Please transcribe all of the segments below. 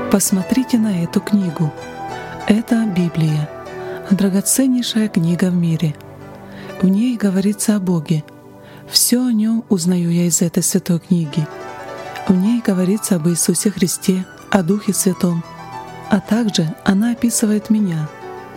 Посмотрите на эту книгу. Это Библия, драгоценнейшая книга в мире. В ней говорится о Боге. Все о Нем узнаю я из этой святой книги. В ней говорится об Иисусе Христе, о Духе Святом, а также она описывает меня.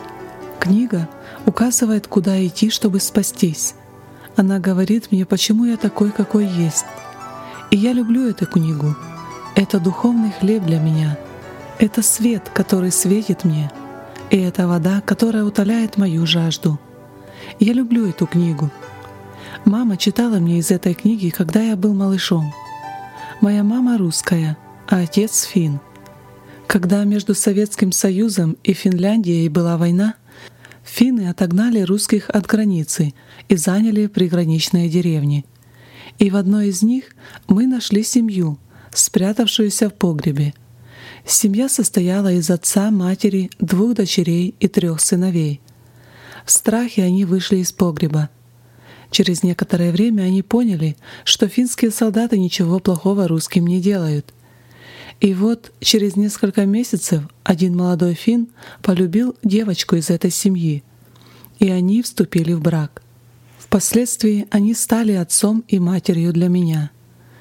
Книга указывает, куда идти, чтобы спастись. Она говорит мне, почему я такой, какой есть. И я люблю эту книгу. Это духовный хлеб для меня. Это свет, который светит мне. И это вода, которая утоляет мою жажду. Я люблю эту книгу. Мама читала мне из этой книги, когда я был малышом. Моя мама русская, а отец финн. Когда между Советским Союзом и Финляндией была война, финны отогнали русских от границы и заняли приграничные деревни. И в одной из них мы нашли семью, спрятавшуюся в погребе. Семья состояла из отца, матери, 2 дочерей и 3 сыновей. В страхе они вышли из погреба. Через некоторое время они поняли, что финские солдаты ничего плохого русским не делают. И вот через несколько месяцев один молодой финн полюбил девочку из этой семьи, и они вступили в брак. Впоследствии они стали отцом и матерью для меня.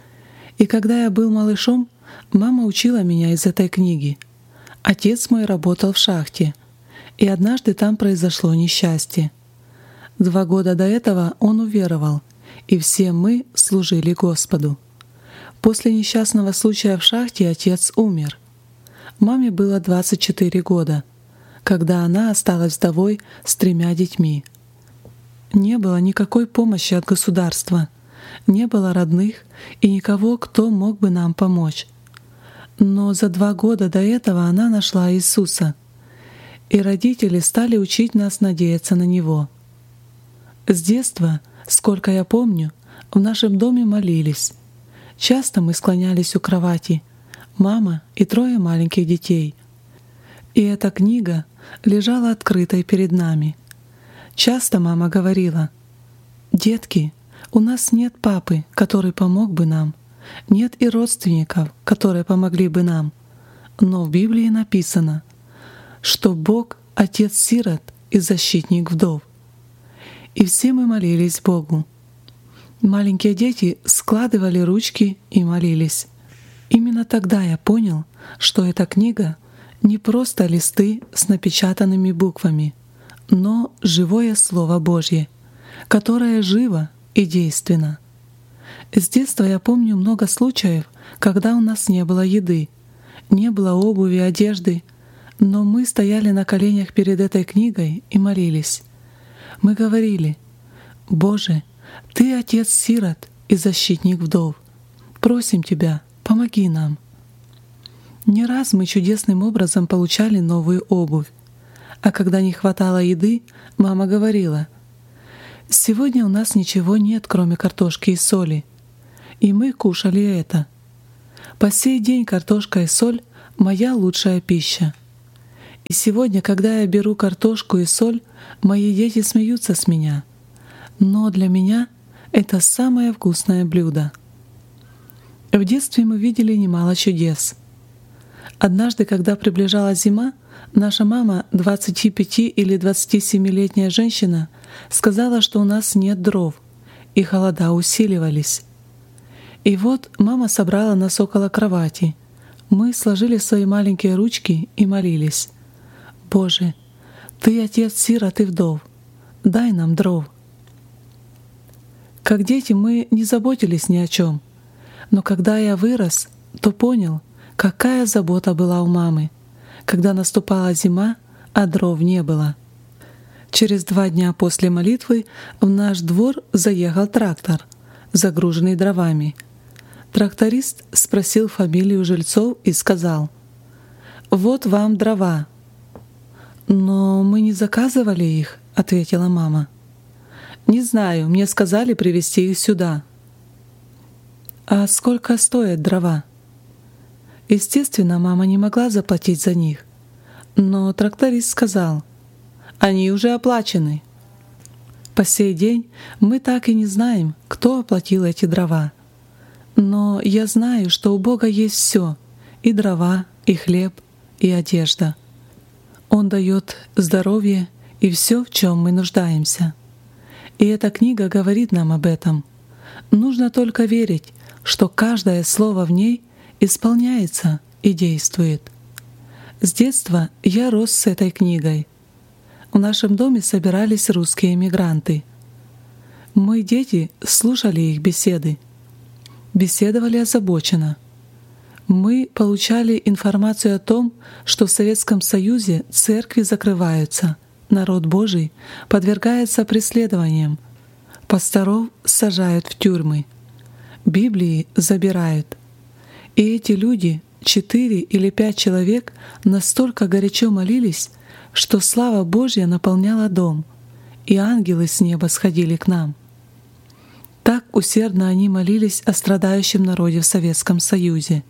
И когда я был малышом, мама учила меня из этой книги. Отец мой работал в шахте, и однажды там произошло несчастье. 2 года до этого он уверовал, и все мы служили Господу. После несчастного случая в шахте отец умер. Маме было 24 года, когда она осталась вдовой с 3 детьми. Не было никакой помощи от государства, не было родных и никого, кто мог бы нам помочь. Но за 2 года до этого она нашла Иисуса, и родители стали учить нас надеяться на Него. С детства, сколько я помню, в нашем доме молились. Часто мы склонялись у кровати, мама и 3 маленьких детей. И эта книга лежала открытой перед нами. Часто мама говорила: «Детки, у нас нет папы, который помог бы нам, нет и родственников, которые помогли бы нам. Но в Библии написано, что Бог — отец сирот и защитник вдов». И все мы молились Богу. Маленькие дети складывали ручки и молились. Именно тогда я понял, что эта книга не просто листы с напечатанными буквами, но живое Слово Божье, которое живо и действенно. С детства я помню много случаев, когда у нас не было еды, не было обуви, одежды, но мы стояли на коленях перед этой книгой и молились. Мы говорили: «Боже, Ты отец сирот и защитник вдов. Просим Тебя, помоги нам». Не раз мы чудесным образом получали новую обувь, а когда не хватало еды, мама говорила: «Сегодня у нас ничего нет, кроме картошки и соли». И мы кушали это. По сей день картошка и соль — моя лучшая пища. И сегодня, когда я беру картошку и соль, мои дети смеются с меня. Но для меня это самое вкусное блюдо. В детстве мы видели немало чудес. Однажды, когда приближалась зима, наша мама, 25 или 27-летняя женщина, сказала, что у нас нет дров, и холода усиливались. И вот мама собрала нас около кровати. Мы сложили свои маленькие ручки и молились: «Боже, Ты отец сирот и вдов, дай нам дров». Как дети мы не заботились ни о чем, но когда я вырос, то понял, какая забота была у мамы, когда наступала зима, а дров не было. Через 2 дня после молитвы в наш двор заехал трактор, загруженный дровами. Тракторист спросил фамилию жильцов и сказал: «Вот вам дрова». «Но мы не заказывали их», — ответила мама. «Не знаю, мне сказали привезти их сюда». «А сколько стоят дрова?» Естественно, мама не могла заплатить за них, но тракторист сказал: «Они уже оплачены». По сей день мы так и не знаем, кто оплатил эти дрова. Но я знаю, что у Бога есть все, и дрова, и хлеб, и одежда. Он дает здоровье и все, в чем мы нуждаемся. И эта книга говорит нам об этом. Нужно только верить, что каждое слово в ней исполняется и действует. С детства я рос с этой книгой. В нашем доме собирались русские эмигранты. Мы, дети, слушали их беседы. Беседовали озабоченно. Мы получали информацию о том, что в Советском Союзе церкви закрываются, народ Божий подвергается преследованиям, пасторов сажают в тюрьмы, Библии забирают. И эти люди, 4 или 5 человек, настолько горячо молились, что слава Божья наполняла дом, и ангелы с неба сходили к нам. Так усердно они молились о страдающем народе в Советском Союзе.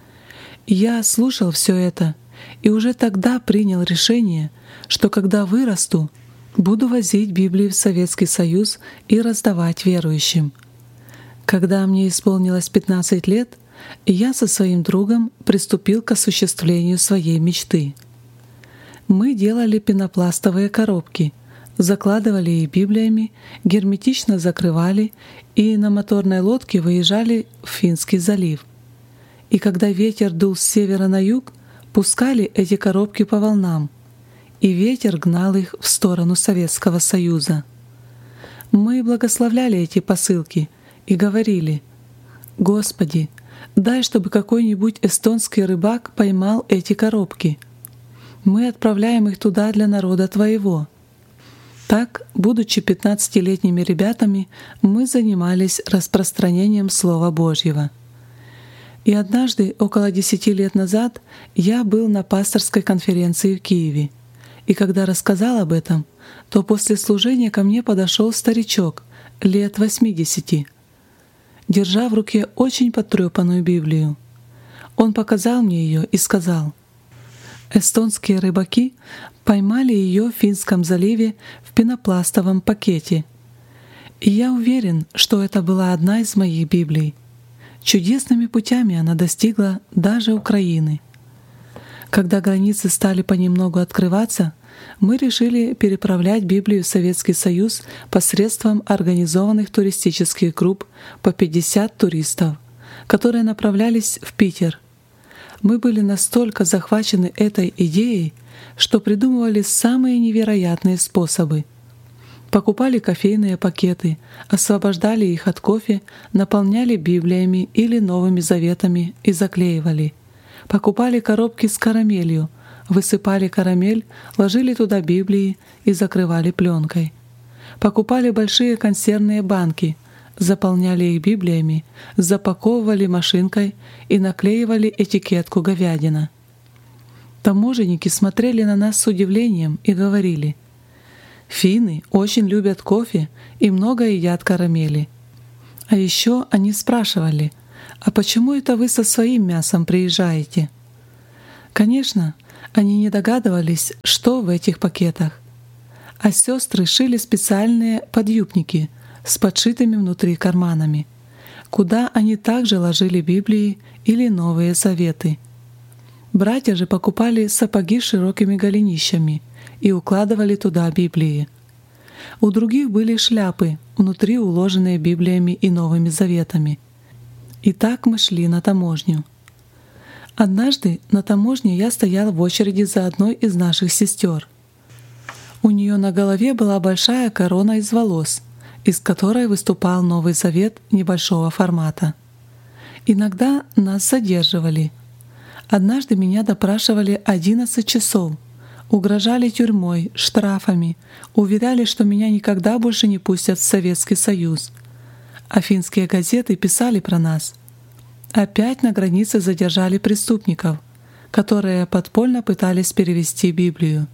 Я слушал все это и уже тогда принял решение, что когда вырасту, буду возить Библию в Советский Союз и раздавать верующим. Когда мне исполнилось 15 лет, я со своим другом приступил к осуществлению своей мечты. Мы делали пенопластовые коробки, закладывали их Библиями, герметично закрывали и на моторной лодке выезжали в Финский залив. И когда ветер дул с севера на юг, пускали эти коробки по волнам, и ветер гнал их в сторону Советского Союза. Мы благословляли эти посылки и говорили: «Господи, дай, чтобы какой-нибудь эстонский рыбак поймал эти коробки. Мы отправляем их туда для народа Твоего». Так, будучи 15-летними ребятами, мы занимались распространением Слова Божьего. И однажды, около 10 лет назад, я был на пасторской конференции в Киеве. И когда рассказал об этом, то после служения ко мне подошел старичок, лет 80, держа в руке очень потрепанную Библию. Он показал мне ее и сказал: «Эстонские рыбаки поймали ее в Финском заливе в пенопластовом пакете. И я уверен, что это была одна из моих Библий. Чудесными путями она достигла даже Украины. Когда границы стали понемногу открываться, мы решили переправлять Библию в Советский Союз посредством организованных туристических групп по 50 туристов, которые направлялись в Питер. Мы были настолько захвачены этой идеей, что придумывали самые невероятные способы. Покупали кофейные пакеты, освобождали их от кофе, наполняли Библиями или Новыми Заветами и заклеивали. Покупали коробки с карамелью, высыпали карамель, ложили туда Библии и закрывали пленкой. Покупали большие консервные банки, заполняли их Библиями, запаковывали машинкой и наклеивали этикетку «Говядина». Таможенники смотрели на нас с удивлением и говорили: «Финны очень любят кофе и много едят карамели». А еще они спрашивали: «А почему это вы со своим мясом приезжаете?» Конечно, они не догадывались, что в этих пакетах. А сестры шили специальные подъюбники с подшитыми внутри карманами, куда они также ложили Библии или Новые Заветы. Братья же покупали сапоги с широкими голенищами и укладывали туда Библии. У других были шляпы, внутри уложенные Библиями и Новыми Заветами. И так мы шли на таможню. Однажды на таможне я стоял в очереди за одной из наших сестер. У нее на голове была большая корона из волос, из которой выступал Новый Завет небольшого формата. Иногда нас задерживали. Однажды меня допрашивали 11 часов, угрожали тюрьмой, штрафами, уверяли, что меня никогда больше не пустят в Советский Союз. А финские газеты писали про нас. Опять на границе задержали преступников, которые подпольно пытались перевести Библию.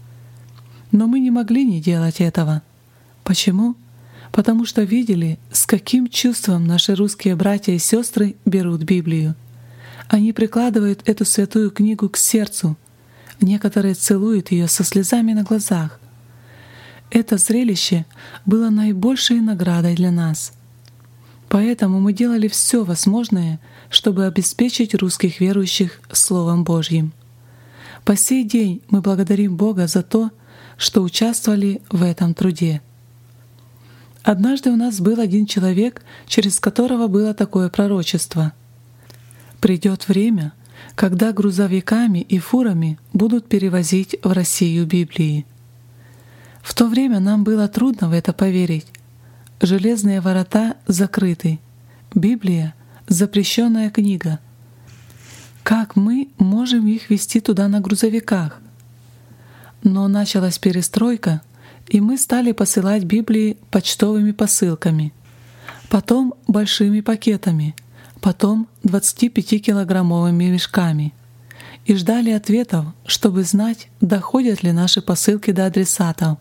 Но мы не могли не делать этого. Почему? Потому что видели, с каким чувством наши русские братья и сестры берут Библию. Они прикладывают эту святую книгу к сердцу. Некоторые целуют ее со слезами на глазах. Это зрелище было наибольшей наградой для нас. Поэтому мы делали все возможное, чтобы обеспечить русских верующих Словом Божьим. По сей день мы благодарим Бога за то, что участвовали в этом труде. Однажды у нас был один человек, через которого было такое пророчество. Придет время, когда грузовиками и фурами будут перевозить в Россию Библии. В то время нам было трудно в это поверить. Железные ворота закрыты. Библия — запрещенная книга. Как мы можем их везти туда на грузовиках? Но началась перестройка, и мы стали посылать Библии почтовыми посылками, потом большими пакетами, потом 25-килограммовыми мешками, и ждали ответов, чтобы знать, доходят ли наши посылки до адресатов.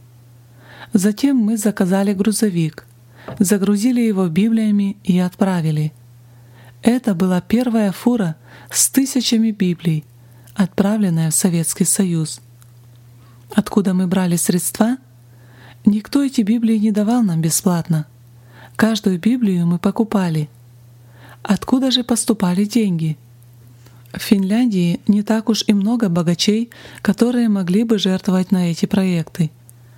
Затем мы заказали грузовик, загрузили его Библиями и отправили. Это была первая фура с тысячами Библий, отправленная в Советский Союз. Откуда мы брали средства? Никто эти Библии не давал нам бесплатно. Каждую Библию мы покупали. Откуда же поступали деньги? В Финляндии не так уж и много богачей, которые могли бы жертвовать на эти проекты.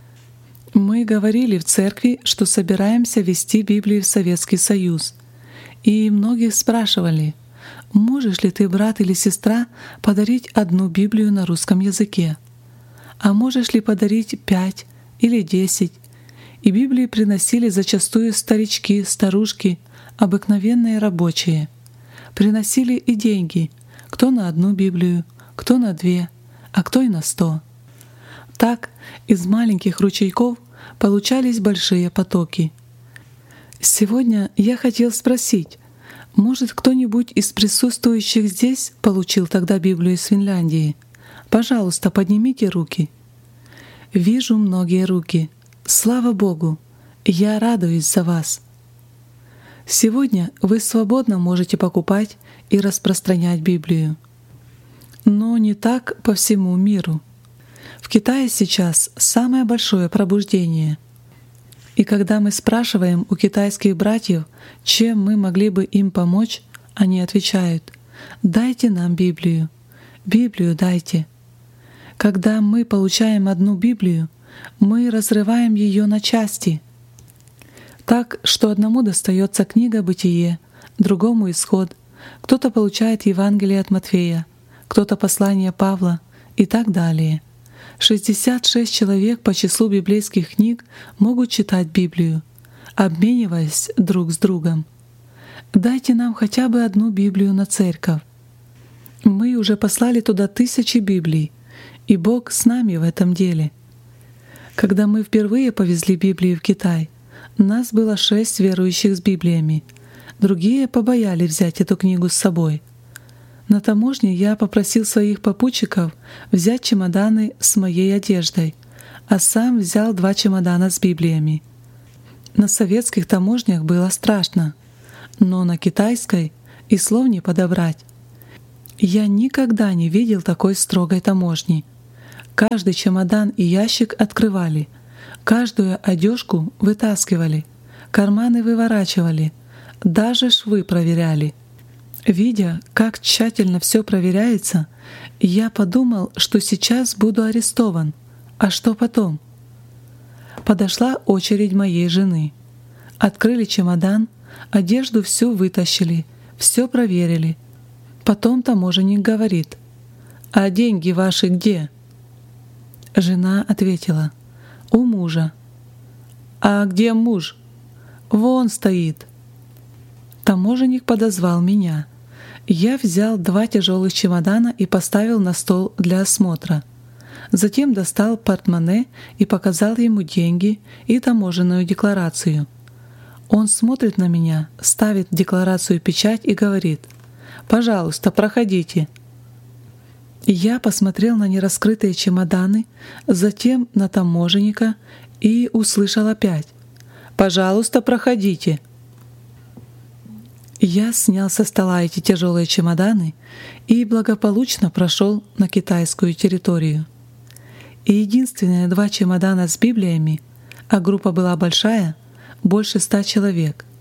Мы говорили в церкви, что собираемся везти Библию в Советский Союз. И многих спрашивали: «Можешь ли ты, брат или сестра, подарить одну Библию на русском языке? А можешь ли подарить 5 или 10?» И Библии приносили зачастую старички, старушки, обыкновенные рабочие. Приносили и деньги, кто на одну Библию, кто на 2, а кто и на 100. Так из маленьких ручейков получались большие потоки. Сегодня я хотел спросить, может, кто-нибудь из присутствующих здесь получил тогда Библию из Финляндии? Пожалуйста, поднимите руки. Вижу многие руки. Слава Богу! Я радуюсь за вас. Сегодня вы свободно можете покупать и распространять Библию. Но не так по всему миру. В Китае сейчас самое большое пробуждение. И когда мы спрашиваем у китайских братьев, чем мы могли бы им помочь, они отвечают: «Дайте нам Библию, Библию дайте». Когда мы получаем одну Библию, мы разрываем ее на части, так что одному достается книга «Бытие», другому «Исход», кто-то получает Евангелие от Матфея, кто-то послание Павла и так далее. 66 человек по числу библейских книг могут читать Библию, обмениваясь друг с другом. Дайте нам хотя бы одну Библию на церковь. Мы уже послали туда 1000 Библий, и Бог с нами в этом деле. Когда мы впервые повезли Библии в Китай, нас было 6 верующих с Библиями. Другие побоялись взять эту книгу с собой. На таможне я попросил своих попутчиков взять чемоданы с моей одеждой, а сам взял 2 чемодана с Библиями. На советских таможнях было страшно, но на китайской и слов не подобрать. Я никогда не видел такой строгой таможни. Каждый чемодан и ящик открывали, каждую одежку вытаскивали, карманы выворачивали, даже швы проверяли. Видя, как тщательно все проверяется, я подумал, что сейчас буду арестован. А что потом? Подошла очередь моей жены. Открыли чемодан, одежду всю вытащили, все проверили. Потом таможенник говорит: «А деньги ваши где?» Жена ответила: «У мужа». «А где муж?» «Вон стоит». Таможенник подозвал меня. Я взял 2 тяжелых чемодана и поставил на стол для осмотра. Затем достал портмоне и показал ему деньги и таможенную декларацию. Он смотрит на меня, ставит в декларацию печать и говорит: «Пожалуйста, проходите». Я посмотрел на нераскрытые чемоданы, затем на таможенника и услышал опять: «Пожалуйста, проходите». Я снял со стола эти тяжелые чемоданы и благополучно прошел на китайскую территорию. И единственные 2 чемодана с Библиями, а группа была большая, больше 100 человек,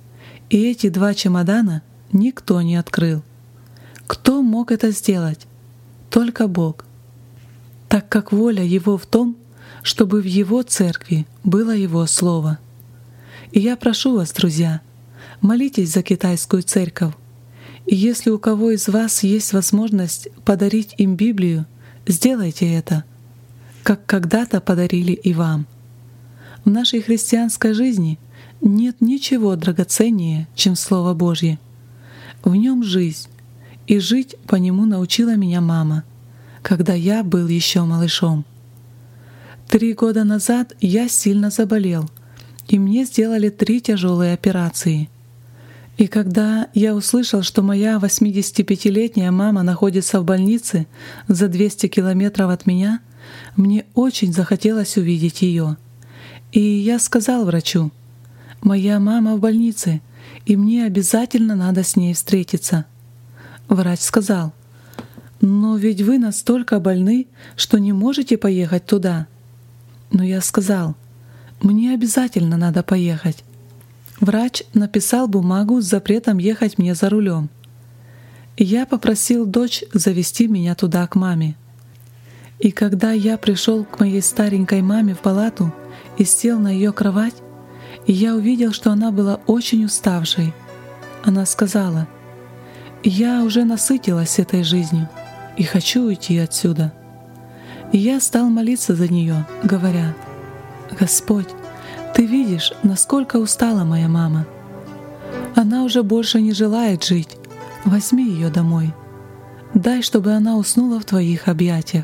И эти 2 чемодана никто не открыл. Кто мог это сделать? Только Бог. Так как воля Его в том, чтобы в Его церкви было Его Слово. И я прошу вас, друзья, молитесь за китайскую церковь. И если у кого из вас есть возможность подарить им Библию, сделайте это, как когда-то подарили и вам. В нашей христианской жизни нет ничего драгоценнее, чем Слово Божье. В нем жизнь, и жить по нему научила меня мама, когда я был еще малышом. 3 года назад я сильно заболел, и мне сделали 3 тяжелые операции. И когда я услышал, что моя 85-летняя мама находится в больнице за 200 километров от меня, мне очень захотелось увидеть ее. И я сказал врачу: «Моя мама в больнице, и мне обязательно надо с ней встретиться». Врач сказал: «Но ведь вы настолько больны, что не можете поехать туда». Но я сказал: «Мне обязательно надо поехать». Врач написал бумагу с запретом ехать мне за рулем. Я попросил дочь завести меня туда к маме. И когда я пришел к моей старенькой маме в палату и сел на ее кровать, я увидел, что она была очень уставшей. Она сказала: «Я уже насытилась этой жизнью и хочу уйти отсюда». И я стал молиться за нее, говоря: «Господь, Ты видишь, насколько устала моя мама. Она уже больше не желает жить. Возьми ее домой. Дай, чтобы она уснула в Твоих объятиях».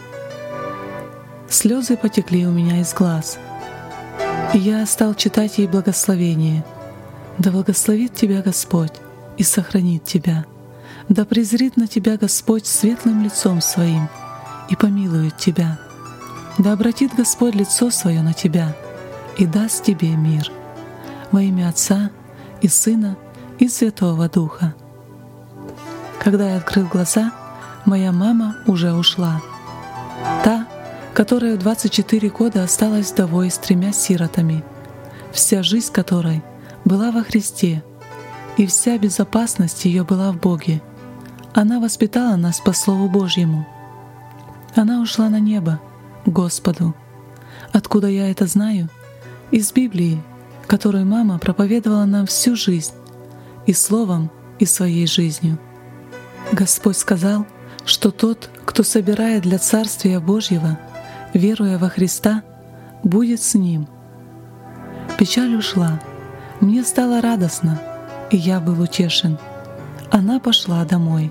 Слезы потекли у меня из глаз. И я стал читать ей благословение. «Да благословит тебя Господь и сохранит тебя. Да презрит на тебя Господь светлым лицом Своим и помилует тебя. Да обратит Господь лицо Свое на тебя и даст тебе мир. Во имя Отца и Сына и Святого Духа». Когда я открыл глаза, моя мама уже ушла. Та, которая в 24 года осталась вдовой с 3 сиротами, вся жизнь которой была во Христе, и вся безопасность ее была в Боге. Она воспитала нас по Слову Божьему. Она ушла на небо, к Господу. Откуда я это знаю? Из Библии, которую мама проповедовала нам всю жизнь, и словом, и своей жизнью. Господь сказал, что тот, кто собирает для Царствия Божьего, веруя во Христа, будет с Ним. Печаль ушла, мне стало радостно, и я был утешен. Она пошла домой.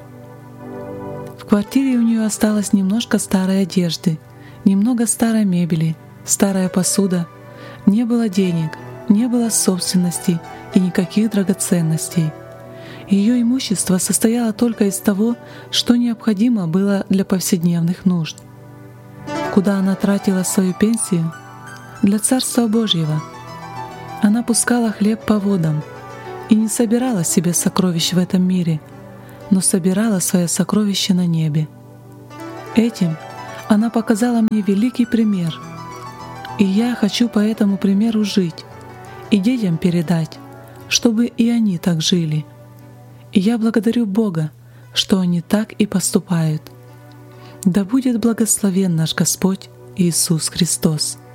В квартире у нее осталось немножко старой одежды, немного старой мебели, старая посуда. Не было денег, не было собственности и никаких драгоценностей. Ее имущество состояло только из того, что необходимо было для повседневных нужд. Куда она тратила свою пенсию? Для Царства Божьего. Она пускала хлеб по водам и не собирала себе сокровищ в этом мире, но собирала свое сокровище на небе. Этим она показала мне великий пример, и я хочу по этому примеру жить и детям передать, чтобы и они так жили. И я благодарю Бога, что они так и поступают. Да будет благословен наш Господь Иисус Христос.